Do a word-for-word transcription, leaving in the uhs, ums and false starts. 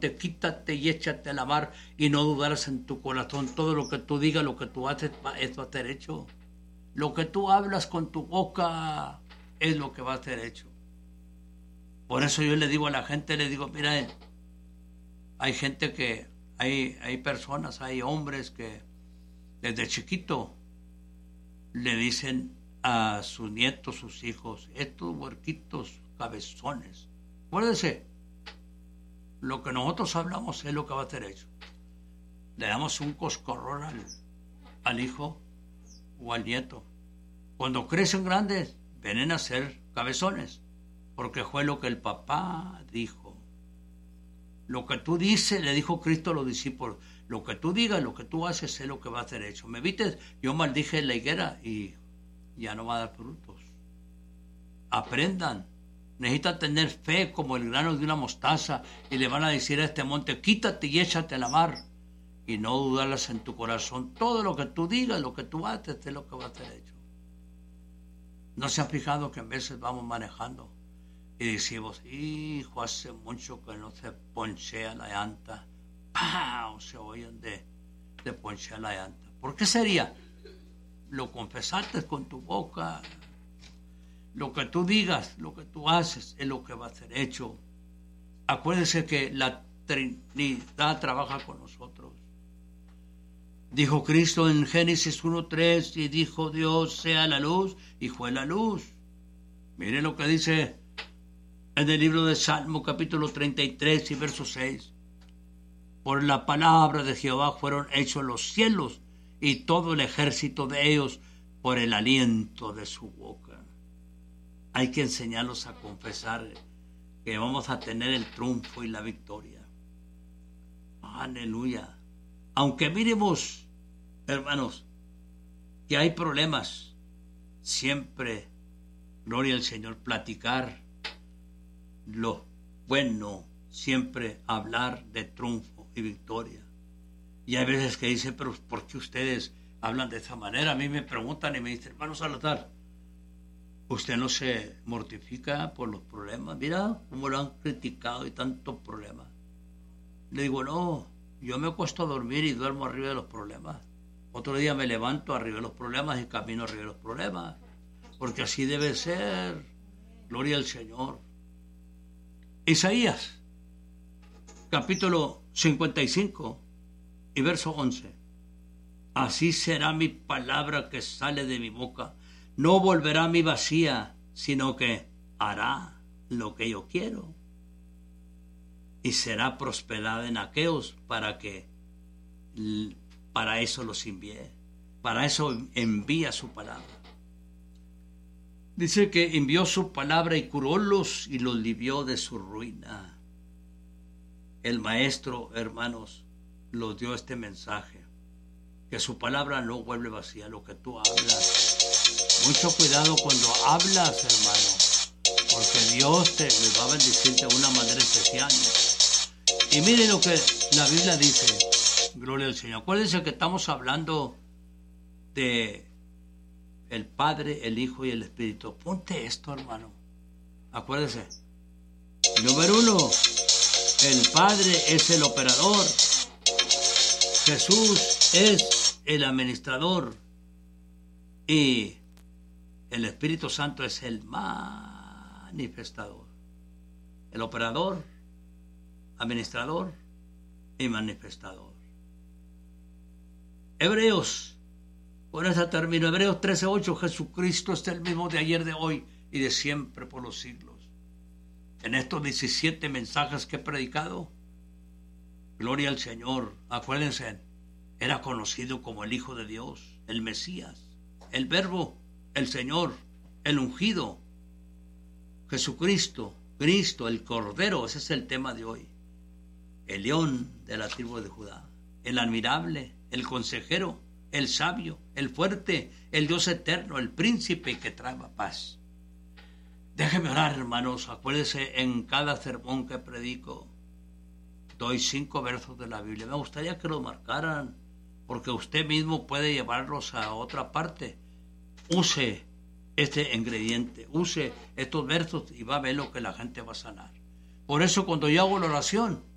monte, quítate y échate a la mar, y no dudarás en tu corazón. Todo lo que tú digas, lo que tú haces, eso va a ser hecho. Lo que tú hablas con tu boca es lo que va a ser hecho. Por eso yo le digo a la gente, le digo, mira, hay gente que, hay, hay personas, hay hombres que desde chiquito le dicen a sus nietos, sus hijos, estos huerquitos cabezones. Acuérdense, lo que nosotros hablamos es lo que va a ser hecho. Le damos un coscorrón al, al hijo o al nieto. Cuando crecen grandes, vienen a ser cabezones, porque fue lo que el papá dijo. Lo que tú dices, le dijo Cristo a los discípulos, lo que tú digas, lo que tú haces es lo que va a ser hecho. ¿Me viste? Yo maldije la higuera y ya no va a dar frutos. Aprendan. Necesitan tener fe como el grano de una mostaza, y le van a decir a este monte, quítate y échate a la mar, y no dudarlas en tu corazón. Todo lo que tú digas, lo que tú haces, es lo que va a ser hecho. ¿No se han fijado que en veces vamos manejando y decimos, hijo, hace mucho que no se ponchea la llanta? ¡Pau! Se oyen de, de ponchear la llanta. ¿Por qué sería? Lo confesaste con tu boca. Lo que tú digas, lo que tú haces, es lo que va a ser hecho. Acuérdense que la Trinidad trabaja con nosotros. Dijo Cristo en Génesis uno tres, y dijo Dios, sea la luz, y fue la luz. Mire lo que dice en el libro de Salmo, capítulo treinta y tres y verso seis. Por la palabra de Jehová fueron hechos los cielos, y todo el ejército de ellos por el aliento de su boca. Hay que enseñarlos a confesar que vamos a tener el triunfo y la victoria. Aleluya. Aunque miremos, hermanos, que hay problemas, siempre, gloria al Señor, platicar lo bueno, siempre hablar de triunfo y victoria. Y hay veces que dicen, pero ¿por qué ustedes hablan de esa manera? A mí me preguntan y me dicen, hermano Salazar, ¿usted no se mortifica por los problemas? Mira cómo lo han criticado y tantos problemas. Le digo, no, yo me acuesto a dormir y duermo arriba de los problemas. Otro día me levanto arriba de los problemas y camino arriba de los problemas. Porque así debe ser. Gloria al Señor. Isaías, capítulo cincuenta y cinco y verso once. Así será mi palabra que sale de mi boca. No volverá a mí vacía, sino que hará lo que yo quiero. Y será prosperada en aquellos para que, para eso los envíe. Para eso envía su palabra. Dice que envió su palabra y curólos y los libró de su ruina. El maestro, hermanos, los dio este mensaje. Que su palabra no vuelve vacía, lo que tú hablas. Mucho cuidado cuando hablas, hermano, porque Dios te me va a bendecir de una manera especial. Y miren lo que la Biblia dice, gloria al Señor. Acuérdense que estamos hablando de el Padre, el Hijo y el Espíritu. Ponte esto, hermano. Acuérdense. Número uno, el Padre es el operador. Jesús es el administrador. Y el Espíritu Santo es el manifestador. El operador, administrador y manifestador. Hebreos, con esta término, Hebreos trece ocho, Jesucristo es el mismo de ayer, de hoy y de siempre por los siglos. En estos diecisiete mensajes que he predicado, gloria al Señor, acuérdense, era conocido como el Hijo de Dios, el Mesías, el Verbo, el Señor, el ungido, Jesucristo, Cristo, el Cordero. Ese es el tema de hoy. El león de la tribu de Judá, el admirable, el consejero, el sabio, el fuerte, el Dios eterno, el príncipe que trae paz. Déjeme orar, hermanos. Acuérdense, en cada sermón que predico doy cinco versos de la Biblia. Me gustaría que los marcaran, porque usted mismo puede llevarlos a otra parte. Use este ingrediente, use estos versos y va a ver lo que la gente va a sanar. Por eso cuando yo hago la oración,